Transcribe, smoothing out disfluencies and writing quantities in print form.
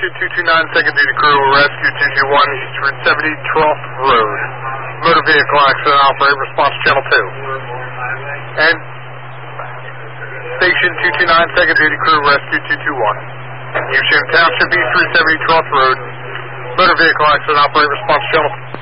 Station 229, second duty crew, rescue 221, East Route 70, 12th Road. Motor vehicle accident, operate response channel 2. And Station 229, second duty crew, rescue 221. Houston Township, East Route 70, 12th Road. Motor vehicle accident, operate response channel